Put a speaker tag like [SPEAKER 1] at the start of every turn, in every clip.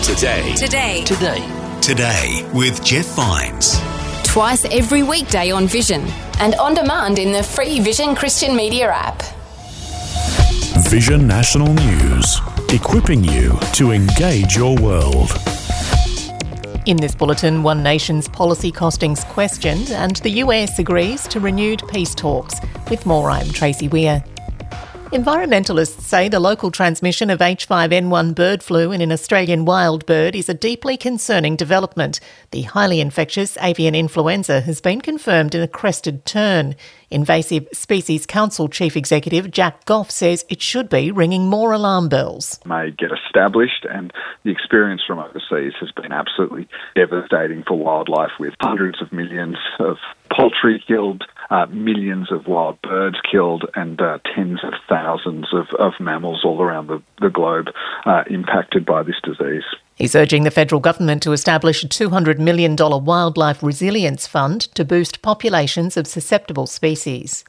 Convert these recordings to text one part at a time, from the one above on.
[SPEAKER 1] Today with Jeff Vines.
[SPEAKER 2] Twice every weekday on Vision and on demand in the free Vision Christian Media app.
[SPEAKER 3] Vision National News, equipping you to engage your world.
[SPEAKER 4] In this bulletin, One Nation's policy costings questioned and the US agrees to renewed peace talks. With more, I'm Tracy Weir. Environmentalists say the local transmission of H5N1 bird flu in an Australian wild bird is a deeply concerning development. The highly infectious avian influenza has been confirmed in a crested tern. Invasive Species Council Chief Executive Jack Goff says it should be ringing more alarm bells.
[SPEAKER 5] May get established, and the experience from overseas has been absolutely devastating for wildlife, with hundreds of millions of poultry killed, millions of wild birds killed, and tens of thousands of mammals all around the globe impacted by this disease.
[SPEAKER 4] He's urging the federal government to establish a $200 million wildlife resilience fund to boost populations of susceptible species.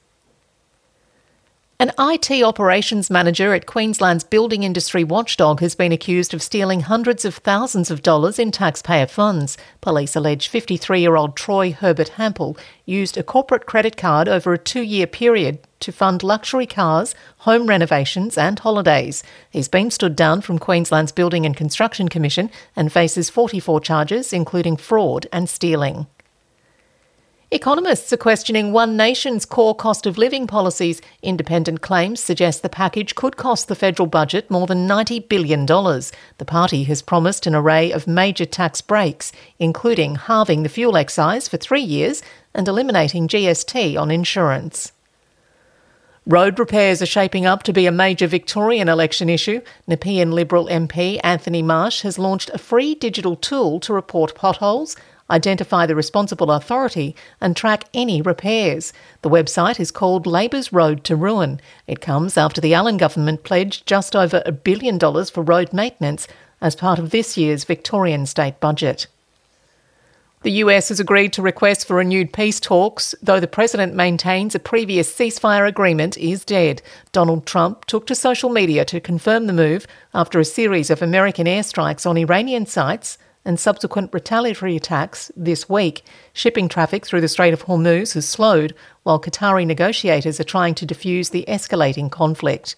[SPEAKER 4] An IT operations manager at Queensland's building industry watchdog has been accused of stealing hundreds of thousands of dollars in taxpayer funds. Police allege 53-year-old Troy Herbert Hampel used a corporate credit card over a 2-year period to fund luxury cars, home renovations and holidays. He's been stood down from Queensland's Building and Construction Commission and faces 44 charges, including fraud and stealing. Economists are questioning One Nation's core cost of living policies. Independent claims suggest the package could cost the federal budget more than $90 billion. The party has promised an array of major tax breaks, including halving the fuel excise for 3 years and eliminating GST on insurance. Road repairs are shaping up to be a major Victorian election issue. Nepean Liberal MP Anthony Marsh has launched a free digital tool to report potholes, identify the responsible authority and track any repairs. The website is called Labor's Road to Ruin. It comes after the Allen government pledged just over $1 billion for road maintenance as part of this year's Victorian state budget. The US has agreed to requests for renewed peace talks, though the president maintains a previous ceasefire agreement is dead. Donald Trump took to social media to confirm the move after a series of American airstrikes on Iranian sites and subsequent retaliatory attacks this week. Shipping traffic through the Strait of Hormuz has slowed, while Qatari negotiators are trying to defuse the escalating conflict.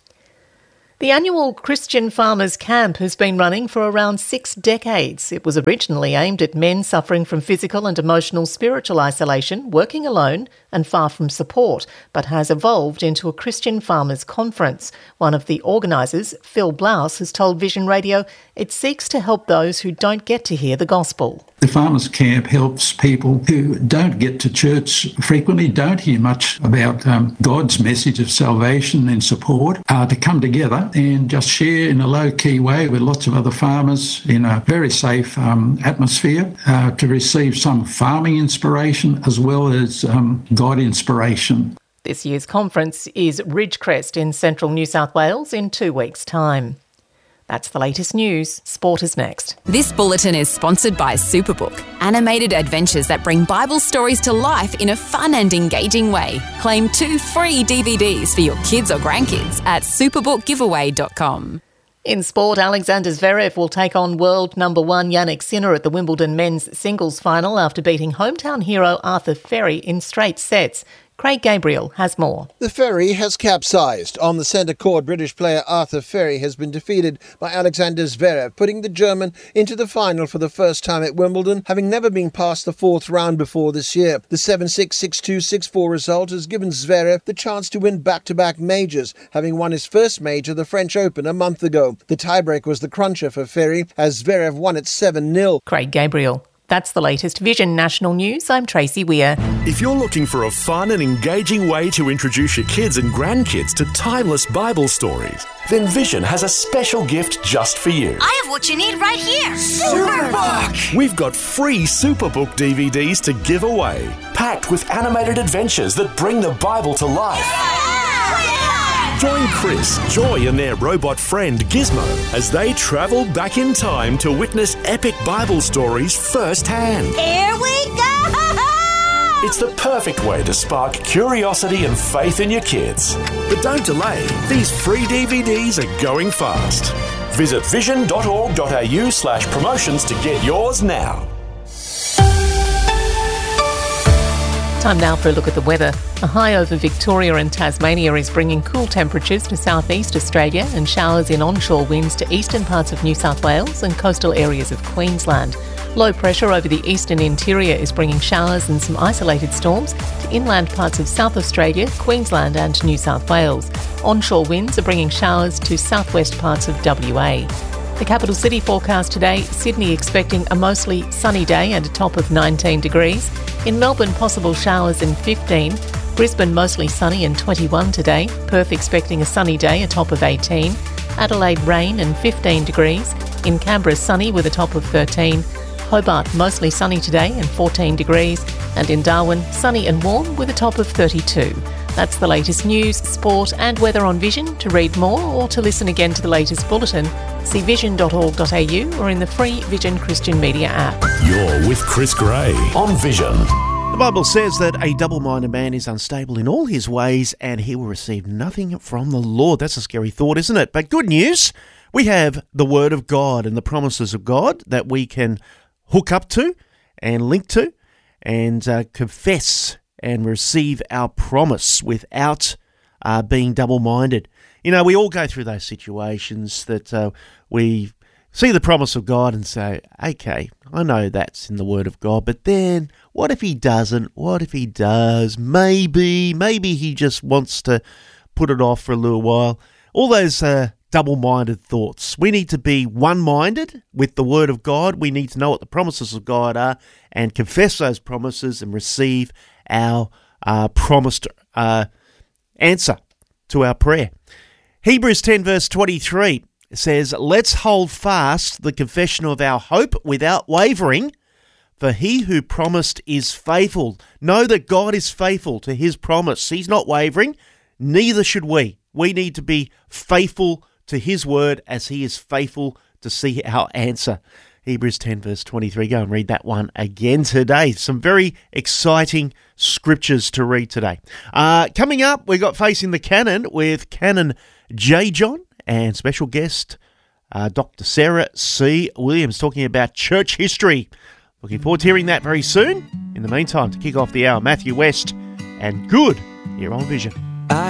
[SPEAKER 4] The annual Christian Farmers Camp has been running for around 6 decades. It was originally aimed at men suffering from physical and emotional spiritual isolation, working alone and far from support, but has evolved into a Christian Farmers Conference. One of the organisers, Phil Blouse, has told Vision Radio it seeks to help those who don't get to hear the gospel.
[SPEAKER 6] The Farmers Camp helps people who don't get to church frequently, don't hear much about God's message of salvation and support, to come together and just share in a low-key way with lots of other farmers in a very safe atmosphere to receive some farming inspiration as well as God inspiration.
[SPEAKER 4] This year's conference is Ridgecrest in central New South Wales in 2 weeks' time. That's the latest news. Sport is next.
[SPEAKER 2] This bulletin is sponsored by Superbook, animated adventures that bring Bible stories to life in a fun and engaging way. Claim 2 free DVDs for your kids or grandkids at superbookgiveaway.com.
[SPEAKER 4] In sport, Alexander Zverev will take on world number 1 Jannik Sinner at the Wimbledon men's singles final after beating hometown hero Arthur Ferry in straight sets. Craig Gabriel has more.
[SPEAKER 7] The ferry has capsized. On the centre court, British player Arthur Ferry has been defeated by Alexander Zverev, putting the German into the final for the first time at Wimbledon, having never been past the 4th round before this year. The 7-6, 6-2, 6-4 result has given Zverev the chance to win back-to-back majors, having won his first major, the French Open, a month ago. The tiebreak was the cruncher for Ferry, as Zverev won at 7-0.
[SPEAKER 4] Craig Gabriel. That's the latest Vision National News. I'm Tracy Weir.
[SPEAKER 3] If you're looking for a fun and engaging way to introduce your kids and grandkids to timeless Bible stories, then Vision has a special gift just for you.
[SPEAKER 8] I have what you need right here. Superbook!
[SPEAKER 3] We've got free Superbook DVDs to give away, packed with animated adventures that bring the Bible to life. Join Chris, Joy and their robot friend Gizmo as they travel back in time to witness epic Bible stories firsthand.
[SPEAKER 8] Here we go!
[SPEAKER 3] It's the perfect way to spark curiosity and faith in your kids. But don't delay. These free DVDs are going fast. Visit vision.org.au/promotions to get yours now.
[SPEAKER 4] Time now for a look at the weather. A high over Victoria and Tasmania is bringing cool temperatures to southeast Australia and showers in onshore winds to eastern parts of New South Wales and coastal areas of Queensland. Low pressure over the eastern interior is bringing showers and some isolated storms to inland parts of South Australia, Queensland and New South Wales. Onshore winds are bringing showers to southwest parts of WA. The capital city forecast today, Sydney expecting a mostly sunny day and a top of 19 degrees. In Melbourne, possible showers and 15. Brisbane, mostly sunny and 21 today. Perth expecting a sunny day, a top of 18. Adelaide, rain and 15 degrees. In Canberra, sunny with a top of 13. Hobart, mostly sunny today and 14 degrees. And in Darwin, sunny and warm with a top of 32. That's the latest news, sport and weather on Vision. To read more or to listen again to the latest bulletin, see vision.org.au or in the free Vision Christian Media app.
[SPEAKER 3] You're with Chris Gray on Vision.
[SPEAKER 9] The Bible says that a double-minded man is unstable in all his ways and he will receive nothing from the Lord. That's a scary thought, isn't it? But good news, we have the Word of God and the promises of God that we can hook up to and link to and confess and receive our promise without being double-minded. You know, we all go through those situations that we see the promise of God and say, okay, I know that's in the Word of God, but then what if He doesn't? What if He does? Maybe He just wants to put it off for a little while. All those double-minded thoughts. We need to be one-minded with the Word of God. We need to know what the promises of God are and confess those promises and receive our promised answer to our prayer. Hebrews 10 verse 23 says, let's hold fast the confession of our hope without wavering, for He who promised is faithful. Know that God is faithful to His promise. He's not wavering, neither should we. We need to be faithful to His word as He is faithful to see our answer. Hebrews 10 verse 23. Go and read that one again today. Some very exciting scriptures to read today. Coming up, we got Facing the Canon with Canon J. John and special guest Dr. Sarah C. Williams talking about church history. Looking forward to hearing that very soon. In the meantime, to kick off the hour, Matthew West and Good here on Vision.